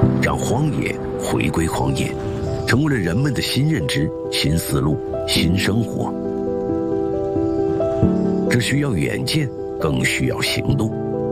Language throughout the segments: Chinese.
让荒野回归荒野，成为了人们的新认知、新思路、新生活。这需要远见，更需要行动。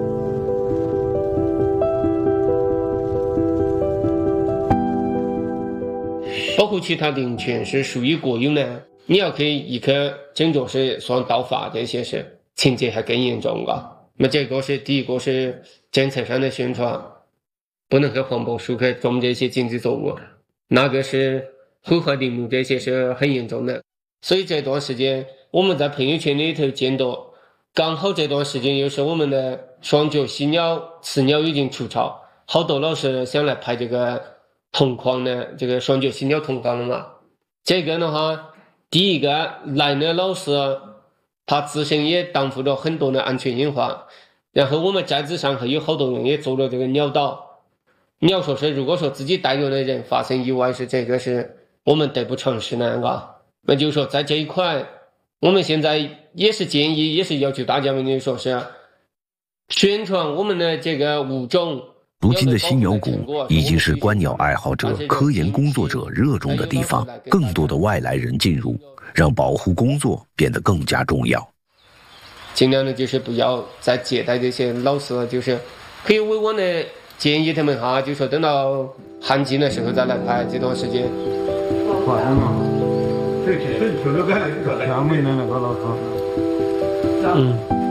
保护其他林权是属于国有呢，你要可以一个整着是算盗伐，这些是情节还更严重啊。那这个是第一个是政策上的宣传，不能和环保署去种这些经济作物，那个是毁坏林木，这些是很严重的。所以这段时间我们在朋友圈里头见到，刚好这段时间又是我们的双脚犀鸟、雌鸟已经出巢，好多老师想来拍这个同框的这个双脚犀鸟同框了嘛。这个的话，第一个来的老师他自身也担负着很多的安全隐患，然后我们寨子上还有好多人也做了这个鸟岛。你要说是如果说自己带着的人发生意外，是这个是我们得不偿失的啊。那就是说在这一块我们现在也是建议，也是要求大家们说是宣传我们的这个物种。 如今的犀鸟谷已经是观鸟爱好者、科研工作者热衷的地方，更多的外来人进入，让保护工作变得更加重要。 尽量的就是不要再接待这些老师，就是可以委婉的建议他们哈，就说等到旱季的时候再来拍这段时间。 快嘛，这其实就那个杨梅的那个老师。